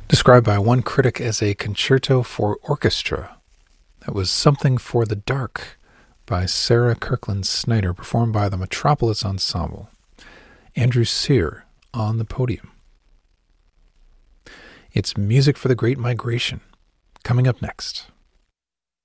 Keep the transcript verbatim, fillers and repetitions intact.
Described by one critic as a concerto for orchestra. That was Something for the Dark by Sarah Kirkland Snyder, performed by the Metropolis Ensemble. Andrew Sear on the podium. It's Music for the Great Migration, coming up next.